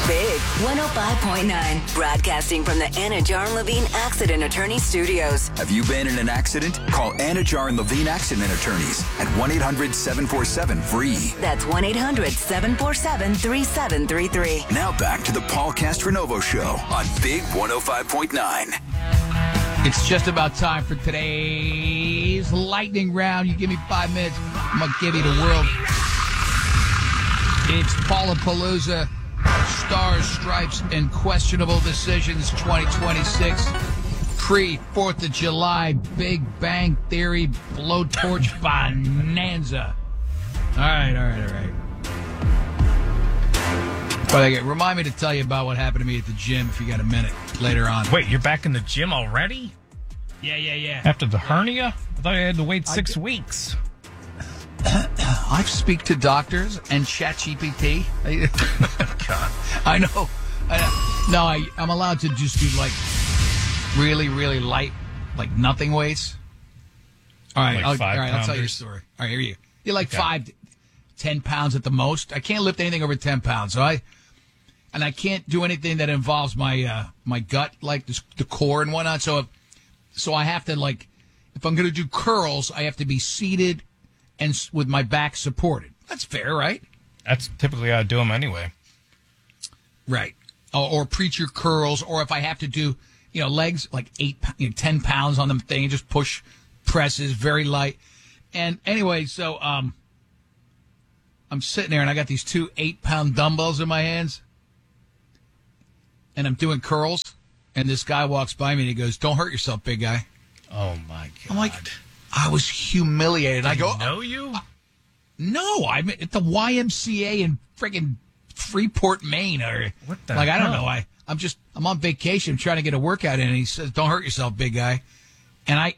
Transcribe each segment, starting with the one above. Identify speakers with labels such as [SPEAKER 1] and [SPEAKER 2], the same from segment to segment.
[SPEAKER 1] Big 105.9. Broadcasting from the Anna Jar and Levine Accident Attorney Studios.
[SPEAKER 2] Have you been in an accident? Call Anna Jar and Levine Accident Attorneys at 1-800-747-FREE.
[SPEAKER 1] That's 1-800-747-3733.
[SPEAKER 2] Now back to the Paul Castronovo Show on Big 105.9.
[SPEAKER 3] It's just about time for today's lightning round. You give me 5 minutes, I'm going to give you the world. It's Paulapalooza, Stars, Stripes, and Questionable Decisions 2026. Pre-4th of July, Big Bang Theory, blowtorch bonanza. All right. Well, remind me to tell you about what happened to me at the gym if you got a minute later on.
[SPEAKER 4] Wait, you're back in the gym already?
[SPEAKER 3] Yeah.
[SPEAKER 4] After the hernia? I thought I had to wait 6 weeks.
[SPEAKER 3] I speak to doctors and ChatGPT.
[SPEAKER 4] God.
[SPEAKER 3] I know. No, I'm allowed to just do like really, really light, like nothing weights. All right,
[SPEAKER 4] Like
[SPEAKER 3] I'll tell you a story. All right, here you go. You're like 5 to 10 pounds at the most. I can't lift anything over 10 pounds. So I can't do anything that involves my my gut, like the core and whatnot. So I have to, like, if I'm going to do curls, I have to be seated and with my back supported. That's fair, right?
[SPEAKER 4] That's typically how I do them anyway.
[SPEAKER 3] Right. Or preacher curls, or if I have to do, legs, like 10 pounds on them thing, just push presses, very light. And anyway, so I'm sitting there and I got these 2 8-pound dumbbells in my hands and I'm doing curls. And this guy walks by me and he goes, "Don't hurt yourself, big guy."
[SPEAKER 4] Oh, my God.
[SPEAKER 3] I'm like, I was humiliated. I go,
[SPEAKER 4] know you?
[SPEAKER 3] No, I'm at the YMCA in friggin' Freeport, Maine. Or
[SPEAKER 4] what the
[SPEAKER 3] I don't
[SPEAKER 4] hell?
[SPEAKER 3] know. I'm on vacation trying to get a workout in, and he says, "Don't hurt yourself, big guy." And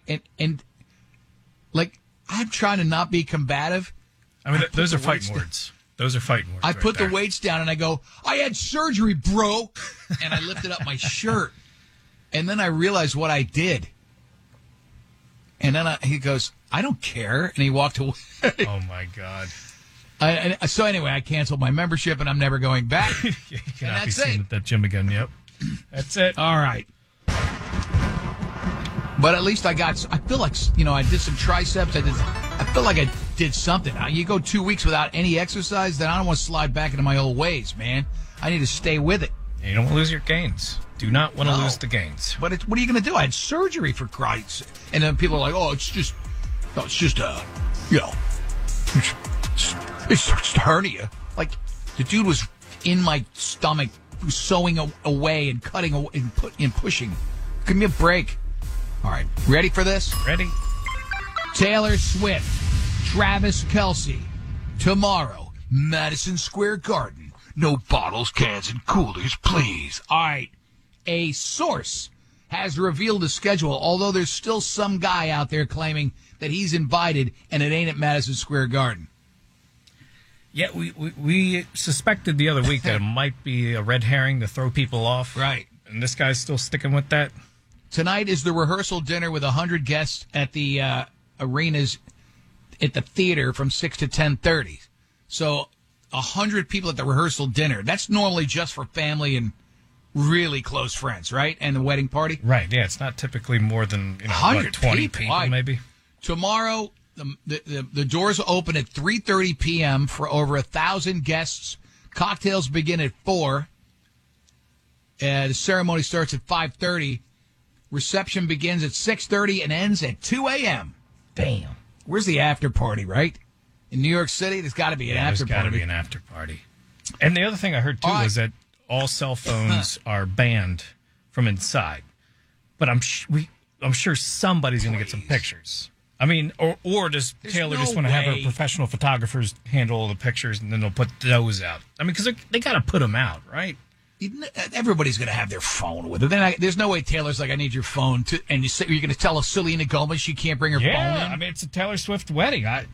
[SPEAKER 3] I'm trying to not be combative.
[SPEAKER 4] I mean, those are fighting words. Those are fighting words.
[SPEAKER 3] I put the weights down and I go, "I had surgery, bro." And I lifted up my shirt. And then I realized what I did. And then he goes, "I don't care." And he walked away.
[SPEAKER 4] Oh, my God.
[SPEAKER 3] So anyway, I canceled my membership and I'm never going back.
[SPEAKER 4] You cannot be
[SPEAKER 3] that's
[SPEAKER 4] seen
[SPEAKER 3] it.
[SPEAKER 4] at that gym again. Yep. That's it.
[SPEAKER 3] All right. But at least I feel like, I did some triceps. I feel like I did something. You go 2 weeks without any exercise, then I don't want to slide back into my old ways, man. I need to stay with it.
[SPEAKER 4] You don't want to lose your gains. Do not want to lose the gains.
[SPEAKER 3] But what are you going to do? I had surgery, for Christ's sake. And then people are like, it's just a hernia. Like, the dude was in my stomach, sewing away and cutting away and pushing. Give me a break. All right, ready for this?
[SPEAKER 4] Ready?
[SPEAKER 3] Taylor Swift, Travis Kelce, tomorrow, Madison Square Garden. No bottles, cans, and coolers, please. All right, a source has revealed the schedule, although there's still some guy out there claiming that he's invited and it ain't at Madison Square Garden.
[SPEAKER 4] Yeah, we suspected the other week that it might be a red herring to throw people off.
[SPEAKER 3] Right.
[SPEAKER 4] And this guy's still sticking with that.
[SPEAKER 3] Tonight is the rehearsal dinner with 100 guests at the arenas at the theater from 6 to 10:30. So 100 people at the rehearsal dinner. That's normally just for family and really close friends, right? And the wedding party.
[SPEAKER 4] Right, yeah. It's not typically more than
[SPEAKER 3] 100
[SPEAKER 4] 20 people maybe.
[SPEAKER 3] Tomorrow, the doors open at 3:30 p.m. for over 1,000 guests. Cocktails begin at 4. The ceremony starts at 5:30. Reception begins at 6:30 and ends at 2 a.m.
[SPEAKER 4] Damn.
[SPEAKER 3] Where's the after party, right? In New York City, there's got to be an after party.
[SPEAKER 4] There's got to be an after party. And the other thing I heard, too, was that all cell phones are banned from inside. But I'm sure somebody's going to get some pictures. I mean, or does Taylor just want to have her professional photographers handle all the pictures and then they'll put those out? I mean, because they got to put them out, right?
[SPEAKER 3] Everybody's going to have their phone with her. There's no way Taylor's like, "I need your phone," and you're going to tell Selena Gomez she can't bring her phone in?
[SPEAKER 4] I mean, it's a Taylor Swift wedding. I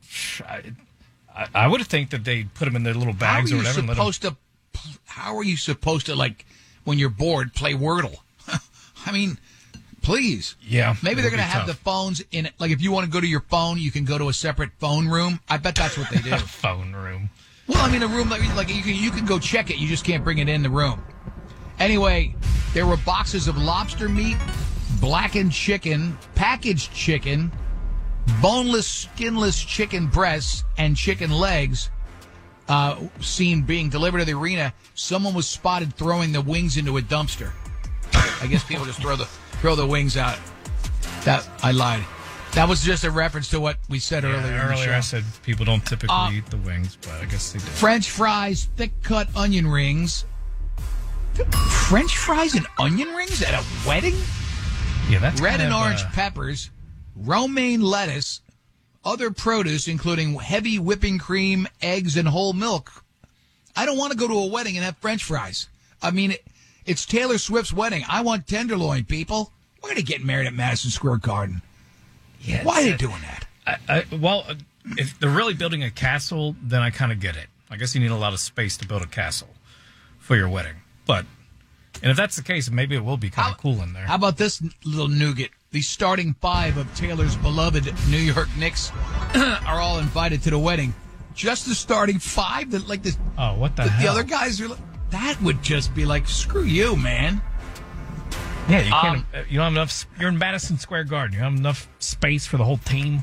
[SPEAKER 4] would think that they put them in their little bags or whatever.
[SPEAKER 3] How are you supposed to, like, when you're bored, play Wordle? I mean, please.
[SPEAKER 4] Yeah.
[SPEAKER 3] Maybe they're going to have the phones in it. Like, if you want to go to your phone, you can go to a separate phone room. I bet that's what they do.
[SPEAKER 4] Phone room.
[SPEAKER 3] Well, I mean, a room like you can go check it. You just can't bring it in the room. Anyway, there were boxes of lobster meat, blackened chicken, packaged chicken, boneless, skinless chicken breasts, and chicken legs seen being delivered to the arena. Someone was spotted throwing the wings into a dumpster. I guess people just throw the wings out. That I lied. That was just a reference to what we said earlier.
[SPEAKER 4] Earlier I said people don't typically eat the wings, but I guess they do.
[SPEAKER 3] French fries, thick-cut onion rings. French fries and onion rings at a wedding?
[SPEAKER 4] Yeah, that's
[SPEAKER 3] red and orange peppers, romaine lettuce, other produce, including heavy whipping cream, eggs, and whole milk. I don't want to go to a wedding and have French fries. I mean, it's Taylor Swift's wedding. I want tenderloin, people. We're going to get married at Madison Square Garden.
[SPEAKER 4] Yeah,
[SPEAKER 3] why are they doing that?
[SPEAKER 4] Well, if they're really building a castle, then I kind of get it. I guess you need a lot of space to build a castle for your wedding. And if that's the case, maybe it will be kind of cool in there.
[SPEAKER 3] How about this little nougat? The starting five of Taylor's beloved New York Knicks are all invited to the wedding. Just the starting five?
[SPEAKER 4] Oh, what the hell?
[SPEAKER 3] The other guys are that would just be like, screw you, man.
[SPEAKER 4] Yeah, you can't. You don't have enough. You're in Madison Square Garden. You don't have enough space for the whole team.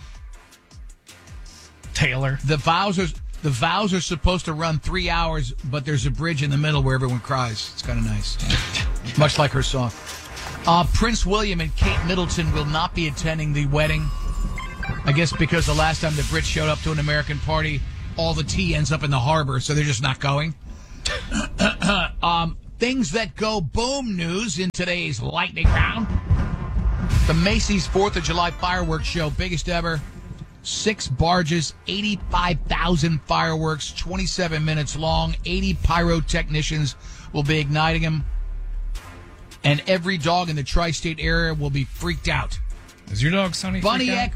[SPEAKER 4] Taylor.
[SPEAKER 3] The vows are supposed to run 3 hours, but there's a bridge in the middle where everyone cries. It's kind of nice, much like her song. Prince William and Kate Middleton will not be attending the wedding. I guess because the last time the Brits showed up to an American party, all the tea ends up in the harbor, so they're just not going. Things that go boom news in today's lightning round. The Macy's 4th of July fireworks show, biggest ever. 6 barges, 85,000 fireworks, 27 minutes long. 80 pyrotechnicians will be igniting them. And every dog in the tri-state area will be freaked out.
[SPEAKER 4] Is your dog Sonny
[SPEAKER 3] Bunny
[SPEAKER 4] freaked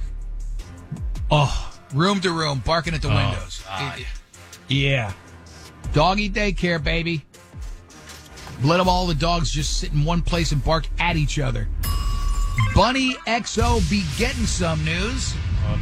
[SPEAKER 3] out? Room to room, barking at the windows. Yeah. Doggy daycare, baby. Let them all the dogs just sit in one place and bark at each other. Bunny XO be getting some news.
[SPEAKER 4] Oh,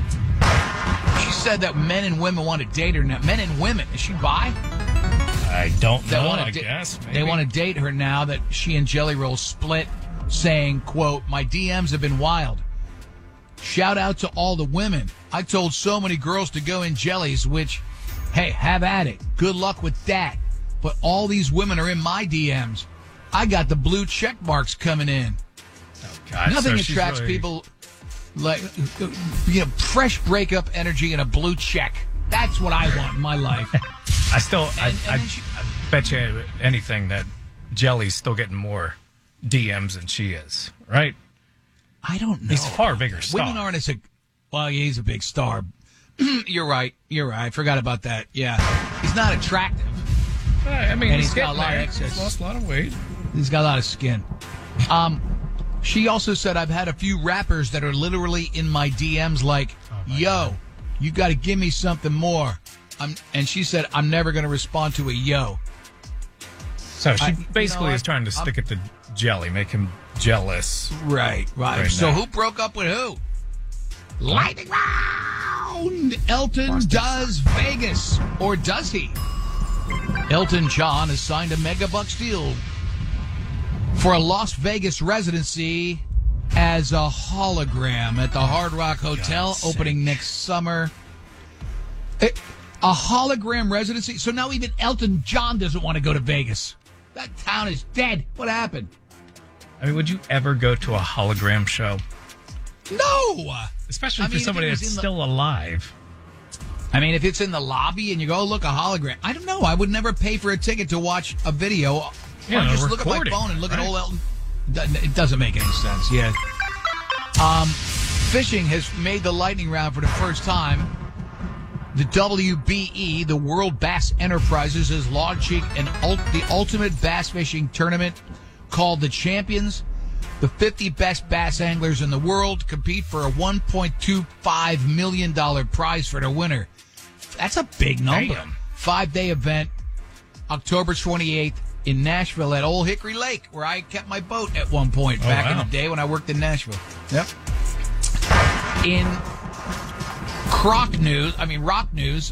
[SPEAKER 4] no.
[SPEAKER 3] She said that men and women want to date her now. Men and women. Is she bi?
[SPEAKER 4] I don't know, I guess. Maybe.
[SPEAKER 3] They want to date her now that she and Jelly Roll split, saying, quote, "My DMs have been wild. Shout out to all the women. I told so many girls to go in Jellies, which, hey, have at it. Good luck with that. But all these women are in my DMs. I got the blue check marks coming in."
[SPEAKER 4] Oh, God.
[SPEAKER 3] Nothing attracts people like fresh breakup energy and a blue check. That's what I want in my life.
[SPEAKER 4] I bet you anything that Jelly's still getting more DMs than she is, right?
[SPEAKER 3] I don't know.
[SPEAKER 4] He's a far bigger star.
[SPEAKER 3] Women aren't as well, he's a big star. You're right. I forgot about that. Yeah. He's not attractive.
[SPEAKER 4] I mean,
[SPEAKER 3] and he's got a lot of excess.
[SPEAKER 4] He's lost a lot of weight.
[SPEAKER 3] He's got a lot of skin. She also said, I've had a few rappers that are literally in my DMs like, yo, you got to give me something more. And she said, I'm never going to respond to a yo.
[SPEAKER 4] So she basically is trying to stick it to Jelly, make him jealous.
[SPEAKER 3] Right. So who broke up with who? Lightning round! Elton does Vegas. Or does he? Elton John has signed a megabucks deal for a Las Vegas residency as a hologram at the Hard Rock Hotel, opening next summer. A hologram residency? So now even Elton John doesn't want to go to Vegas. That town is dead. What happened?
[SPEAKER 4] I mean, would you ever go to a hologram show?
[SPEAKER 3] No!
[SPEAKER 4] Especially for somebody that's still alive.
[SPEAKER 3] I mean, if it's in the lobby and you go, look, a hologram. I don't know. I would never pay for a ticket to watch a video.
[SPEAKER 4] Yeah,
[SPEAKER 3] just look at my phone and look at old Elton. It doesn't make any sense. Yeah. Fishing has made the lightning round for the first time. The WBE, the World Bass Enterprises, is launching the ultimate bass fishing tournament called the Champions. The 50 best bass anglers in the world compete for a $1.25 million prize for the winner. That's a big number.
[SPEAKER 4] Damn.
[SPEAKER 3] 5-day event, October 28th in Nashville at Old Hickory Lake, where I kept my boat at one point back in the day when I worked in Nashville. Yep. In rock news,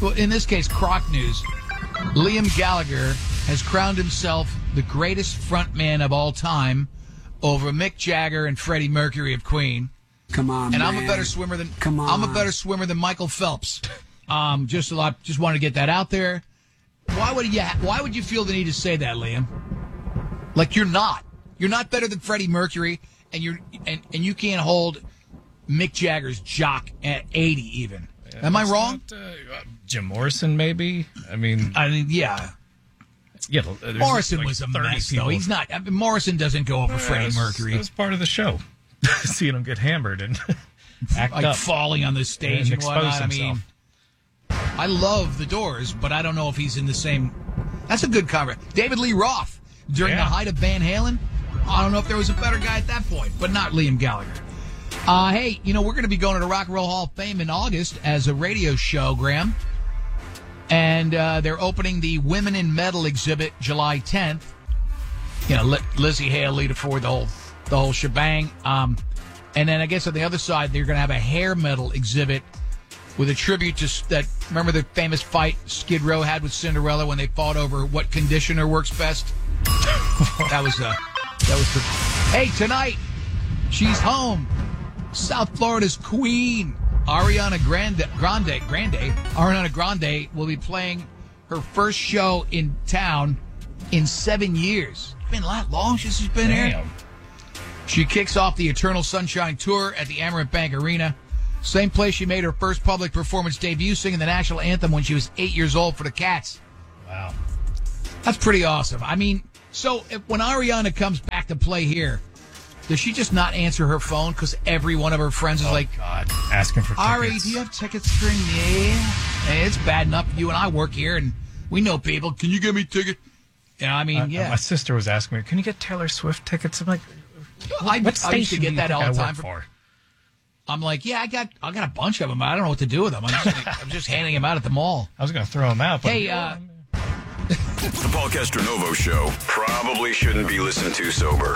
[SPEAKER 3] well, in this case, Croc News. Liam Gallagher has crowned himself the greatest frontman of all time over Mick Jagger and Freddie Mercury of Queen.
[SPEAKER 5] Come on,
[SPEAKER 3] and
[SPEAKER 5] man.
[SPEAKER 3] I'm a better swimmer than
[SPEAKER 5] I'm
[SPEAKER 3] a better swimmer than Michael Phelps. Just want to get that out there. Why would you feel the need to say that, Liam? Like you're not better than Freddie Mercury, and you can't hold Mick Jagger's jock at 80 even. Am I wrong?
[SPEAKER 4] Not, Jim Morrison, maybe. I mean,
[SPEAKER 3] yeah.
[SPEAKER 4] Yeah,
[SPEAKER 3] Morrison was a mess, though. He's not. I mean, Morrison doesn't go over Freddie Mercury.
[SPEAKER 4] That was part of the show. Seeing him get hammered and act
[SPEAKER 3] like
[SPEAKER 4] up.
[SPEAKER 3] Falling on the stage and whatnot.
[SPEAKER 4] Himself.
[SPEAKER 3] I mean, I love the Doors, but I don't know if he's in the same. That's a good comment. David Lee Roth during the height of Van Halen. I don't know if there was a better guy at that point, but not Liam Gallagher. Hey, we're going to be going to the Rock and Roll Hall of Fame in August as a radio show, Graham. And they're opening the Women in Metal exhibit July 10th. Lizzie Hale lead it forward, the whole shebang. And then I guess on the other side, they're going to have a hair metal exhibit with a tribute to that. Remember the famous fight Skid Row had with Cinderella when they fought over what conditioner works best? That was Hey, tonight, she's home. South Florida's queen, Ariana Grande will be playing her first show in town in 7 years. It's been that long since she's been here. She kicks off the Eternal Sunshine Tour at the Amerant Bank Arena. Same place she made her first public performance debut singing the national anthem when she was 8 years old for the Cats.
[SPEAKER 4] Wow.
[SPEAKER 3] That's pretty awesome. I mean, so when Ariana comes back to play here, does she just not answer her phone because every one of her friends is like,
[SPEAKER 4] God, asking for tickets?
[SPEAKER 3] Ari, do you have tickets for me? And it's bad enough. You and I work here, and we know people. Can you give me tickets? I mean, yeah.
[SPEAKER 4] My sister was asking me, can you get Taylor Swift tickets? I'm like,
[SPEAKER 3] I used to get that all the time.
[SPEAKER 4] For?
[SPEAKER 3] I'm like, yeah, I got a bunch of them. But I don't know what to do with them. I'm just handing them out at the mall.
[SPEAKER 4] I was going to throw them out. But
[SPEAKER 3] hey,
[SPEAKER 2] the Paul Castronovo Show probably shouldn't be listened to sober.